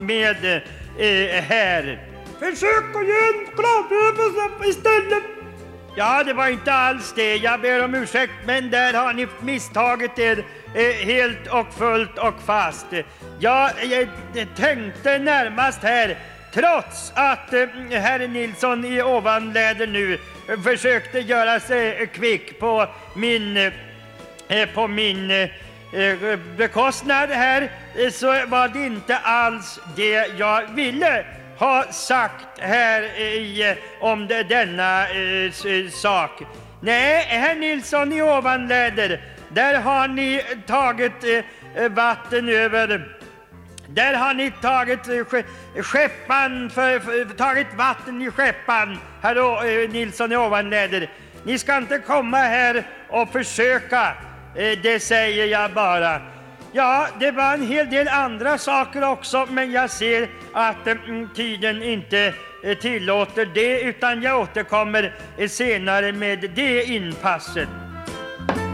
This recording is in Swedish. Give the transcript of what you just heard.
med här. Försök att ge en gladögon istället. Ja, det var inte alls det. Jag ber om ursäkt, men där har ni misstagit er helt och fullt och fast. Jag tänkte närmast här, trots att herr Nilsson i Ovanläder nu försökte göra sig kvick på min bekostnad här, så var det inte alls det jag ville ha sagt här om denna sak. Nej, herr Nilsson i Ovanläder, där har ni tagit vatten över. Där har ni tagit vatten i skeppan, herr Nilsson i Ovanläder. Ni ska inte komma här och försöka, det säger jag bara. Ja, det var en hel del andra saker också, men jag ser att tiden inte tillåter det, utan jag återkommer senare med det inpasset.